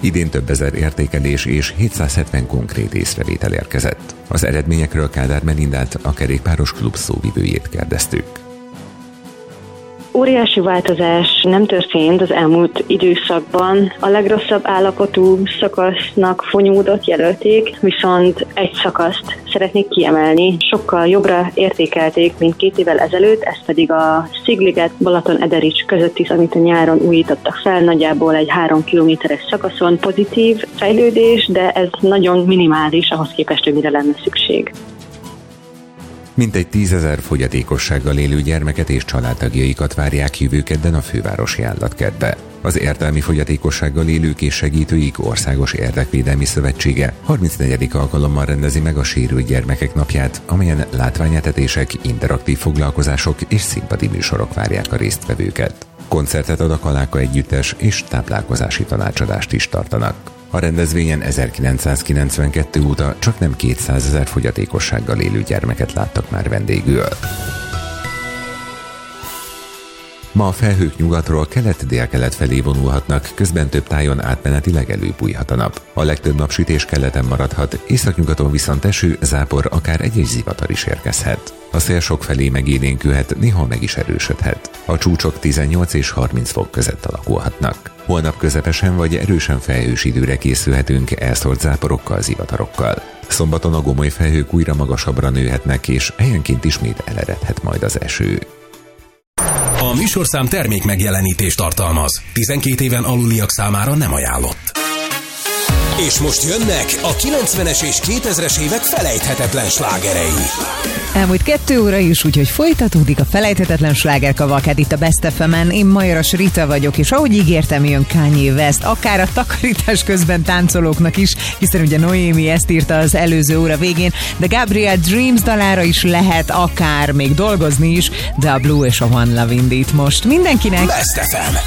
Idén több ezer értékelés és 770 konkrét észrevétel érkezett. Az eredményekről Kádár Melindát, a kerékpáros klub szóvivőjét kérdeztük. Óriási változás nem történt az elmúlt időszakban. A legrosszabb állapotú szakasznak Fonyódot jelölték, viszont egy szakaszt szeretnék kiemelni. Sokkal jobbra értékelték, mint 2 évvel ezelőtt, ez pedig a Szigliget-Balaton-Ederics közötti, amit a nyáron újítottak fel, nagyjából egy 3 kilométeres szakaszon. Pozitív fejlődés, de ez nagyon minimális ahhoz képest, hogy mire lenne szükség. Mintegy 10 000 fogyatékossággal élő gyermeket és családtagjaikat várják jövő kedden a fővárosi állatkertbe. Az Értelmi Fogyatékossággal Élők és Segítőik Országos Érdekvédelmi Szövetsége 34. alkalommal rendezi meg a Sérült Gyermekek Napját, amelyen látványetetések, interaktív foglalkozások és színpadi műsorok várják a résztvevőket. Koncertet ad a Kaláka Együttes és táplálkozási tanácsadást is tartanak. A rendezvényen 1992 óta csaknem 200 000 fogyatékossággal élő gyermeket láttak már vendégül. Ma a felhők nyugatról kelet-délkelet felé vonulhatnak, közben több tájon átmenetileg előbújhat a nap. A legtöbb napsütés keleten maradhat, északnyugaton viszont eső, zápor, akár egy-egy zivatar is érkezhet. A szél sokfelé megélénkülhet, néha meg is erősödhet. A csúcsok 18 és 30 fok között alakulhatnak. Holnap közepesen vagy erősen felhős időre készülhetünk elszórt záporokkal, zivatarokkal. Szombaton a gomoly felhők újra magasabbra nőhetnek, és helyenként ismét eleredhet majd az eső. A műsorszám termék megjelenítést tartalmaz. 12 éven aluliak számára nem ajánlott. És most jönnek a 90-es és 2000-es évek felejthetetlen slágerei. Elmúlt 2 óra is, úgyhogy folytatódik a felejthetetlen slágerkavalkád itt a Best FM-en. Én Majoras Rita vagyok, és ahogy ígértem, jön Kanye West, akár a takarítás közben táncolóknak is, hiszen ugye Noémi ezt írta az előző óra végén, de Gabriel Dreams dalára is lehet akár még dolgozni is, de a Blue és a One Love Indít most mindenkinek. Best FM.